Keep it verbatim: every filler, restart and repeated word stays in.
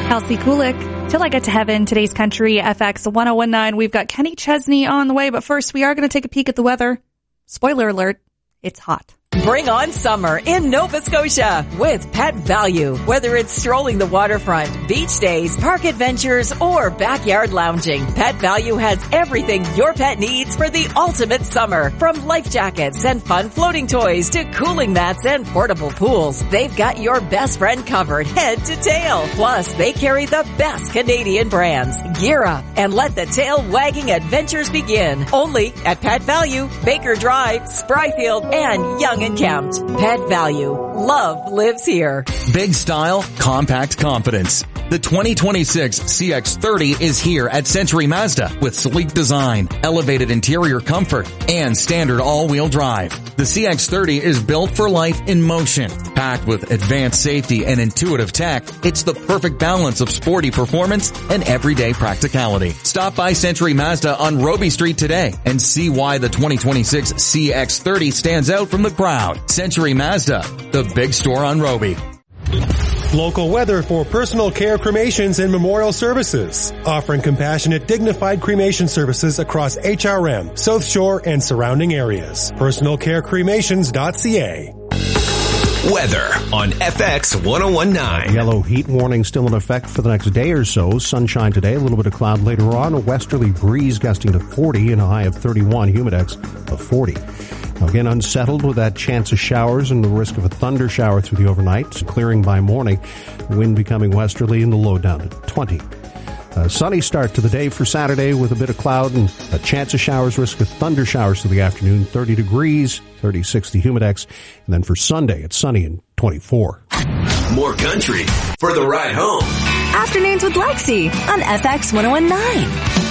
Kelsey Kulik, Till I Get to Heaven, today's country, F X one oh one nine. We've got Kenny Chesney on the way, but first we are going to take a peek at the weather. Spoiler alert, it's hot. Bring on summer in Nova Scotia with Pet Value. Whether it's strolling the waterfront, beach days, park adventures, or backyard lounging, Pet Value has everything your pet needs for the ultimate summer. From life jackets and fun floating toys to cooling mats and portable pools, they've got your best friend covered head to tail. Plus, they carry the best Canadian brands. Gear up and let the tail wagging adventures begin. Only at Pet Value, Baker Drive, Spryfield, and Young and Kempt. Pet Value. Love lives here. Big style, compact confidence. The twenty twenty-six C X thirty is here at Century Mazda with sleek design, elevated interior comfort, and standard all-wheel drive. The C X thirty is built for life in motion. Packed with advanced safety and intuitive tech, it's the perfect balance of sporty performance and everyday practicality. Stop by Century Mazda on Roby Street today and see why the twenty twenty-six C X thirty stands out from the crowd. Century Mazda, the big store on Roby. Local weather for personal care cremations and memorial services. Offering compassionate, dignified cremation services across H R M, South Shore, and surrounding areas. personal care cremations dot c a. Weather on F X one oh one nine. Yellow heat warning still in effect for the next day or so. Sunshine today, a little bit of cloud later on. A westerly breeze gusting to forty and a high of thirty-one. Humidex of forty. Again, unsettled with that chance of showers and the risk of a thunder shower through the overnight. Clearing by morning. Wind becoming westerly and the low down to twenty. A sunny start to the day for Saturday with a bit of cloud and a chance of showers, risk of thunder showers through the afternoon. thirty degrees, thirty-six the Humidex. And then for Sunday, it's sunny and twenty-four. More country for the ride home. Afternoons with Lexi on F X one oh one nine.